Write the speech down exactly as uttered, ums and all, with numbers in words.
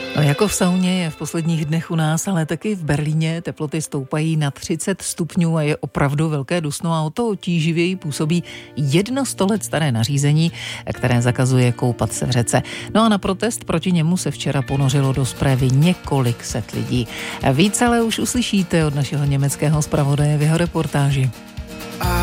No, jako v sauně je v posledních dnech u nás, ale taky v Berlíně teploty stoupají na třicet stupňů a je opravdu velké dusno a o to tíživěji působí jedno sto let staré nařízení, které zakazuje koupat se v řece. No a na protest proti němu se včera ponořilo do Správy několik set lidí. Víc ale už uslyšíte od našeho německého zpravodaje v jeho reportáži.